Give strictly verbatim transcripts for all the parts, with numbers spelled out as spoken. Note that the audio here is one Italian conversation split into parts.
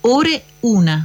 ore una.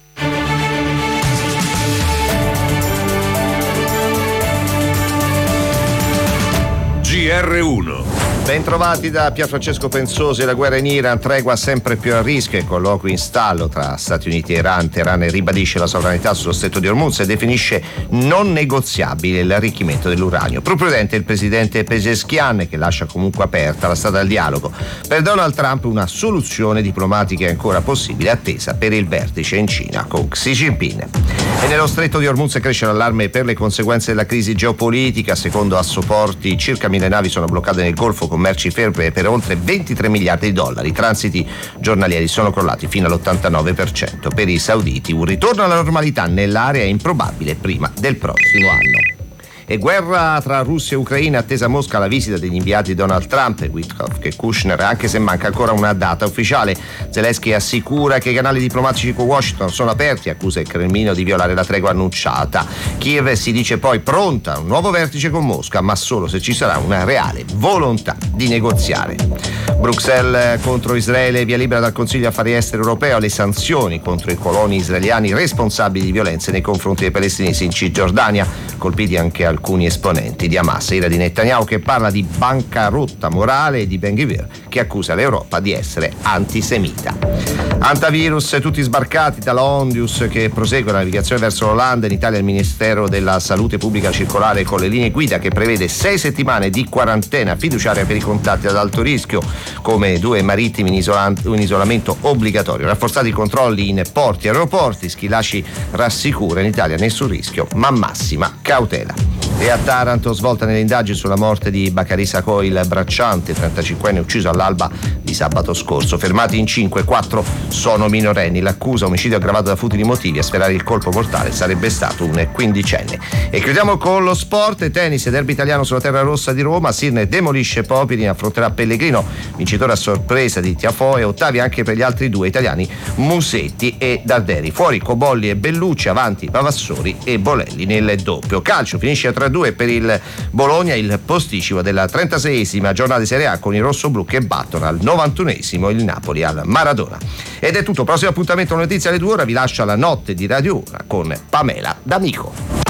G R uno. Bentrovati da Pierfrancesco Pensosi. La guerra in Iran, tregua sempre più a rischio e colloquio in stallo tra Stati Uniti e Iran. Teheran ribadisce la sovranità sullo stretto di Hormuz e definisce non negoziabile l'arricchimento dell'uranio. Più prudente il presidente Pezeshkian, che lascia comunque aperta la strada al dialogo. Per Donald Trump una soluzione diplomatica è ancora possibile, attesa per il vertice in Cina con Xi Jinping. E nello stretto di Hormuz cresce l'allarme per le conseguenze della crisi geopolitica. Secondo Assoporti, circa mille navi sono bloccate nel Golfo con merci ferme per oltre ventitré miliardi di dollari. I transiti giornalieri sono crollati fino all'ottantanove per cento. Per i sauditi un ritorno alla normalità nell'area è improbabile prima del prossimo anno. E guerra tra Russia e Ucraina, attesa a Mosca la visita degli inviati di Donald Trump, Witkoff e Kushner, anche se manca ancora una data ufficiale. Zelensky assicura che i canali diplomatici con Washington sono aperti, accusa il Cremlino di violare la tregua annunciata. Kiev si dice poi pronta a un nuovo vertice con Mosca, ma solo se ci sarà una reale volontà di negoziare. Bruxelles contro Israele, via libera dal Consiglio Affari Esteri europeo alle sanzioni contro i coloni israeliani responsabili di violenze nei confronti dei palestinesi in Cisgiordania, colpiti anche alcuni esponenti di Hamas. Ira di Netanyahu che parla di bancarotta morale e di Ben-Gvir che accusa l'Europa di essere antisemita. Antivirus, tutti sbarcati dalla Ondius che prosegue la navigazione verso l'Olanda. In Italia il Ministero della Salute pubblica circolare con le linee guida che prevede sei settimane di quarantena fiduciaria per i contatti ad alto rischio, come due marittimi in isola- un isolamento obbligatorio, rafforzati i controlli in porti e aeroporti. Schillaci rassicura: in Italia nessun rischio ma massima cautela. E a Taranto, svolta nelle indagini sulla morte di Bakary Sakho, il bracciante trentacinquenne ucciso all'alba di sabato scorso. Fermati in cinque, quattro sono minorenni. L'accusa, omicidio aggravato da futili motivi. A sferrare il colpo mortale sarebbe stato un quindicenne. E chiudiamo con lo sport. Tennis, derby italiano sulla terra rossa di Roma. Sirne demolisce Popini, affronterà Pellegrino, vincitore a sorpresa di Tiafoe. E ottavi anche per gli altri due italiani, Musetti e Darderi. Fuori Cobolli e Bellucci, avanti Pavassori e Bolelli nel doppio. Calcio, finisce a tre a due per il Bologna, il posticipo della trentaseiesima giornata di Serie A con i rossoblù che battono al novantunesimo il Napoli al Maradona. Ed è tutto, prossimo appuntamento, notizie alle due ore. Vi lascio alla notte di Radio uno con Pamela D'Amico.